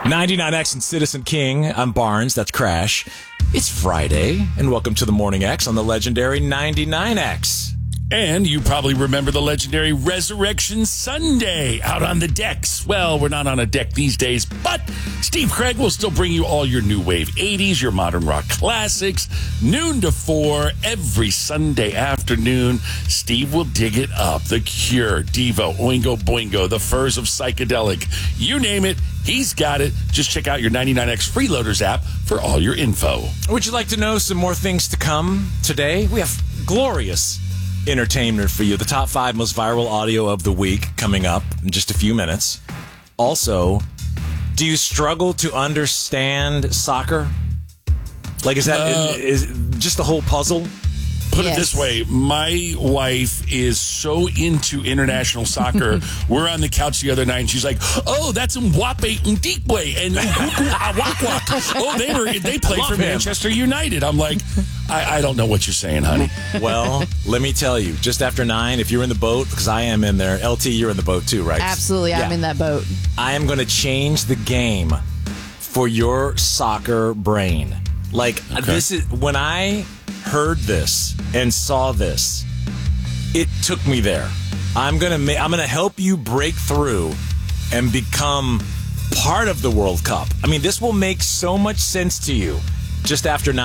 99X and Citizen King. I'm Barnes. That's Crash. It's Friday, and welcome to the Morning X on the legendary 99X. And you probably remember the legendary Resurrection Sunday out on the decks. Well, we're not on a deck these days, but Steve Craig will still bring you all your new wave 80s, your modern rock classics, noon to 4 every Sunday afternoon. Steve will dig it up. The Cure, Devo, Oingo Boingo, the Furs of Psychedelic. You name it, he's got it. Just check out your 99X Freeloaders app for all your info. Would you like to know some more things to come today? We have glorious entertainment for you. The top 5 most viral audio of the week coming up in just a few minutes. Also, do you struggle to understand soccer? Like, is that is just the whole puzzle? Put it this way, my wife is so into international soccer. We're on the couch the other night, and she's like, "Oh, that's Mbappe Ndikwe and Awakwa. Oh, they play for Manchester United." I'm like, I don't know what you're saying, honey. Well, let me tell you, just after 9, if you're in the boat, because I am in there. LT, you're in the boat too, right? Absolutely, I'm in that boat. I am going to change the game for your soccer brain. Like, this is when I heard this and saw this, it took me there. I'm gonna help you break through and become part of the World Cup. I mean, this will make so much sense to you just after 9.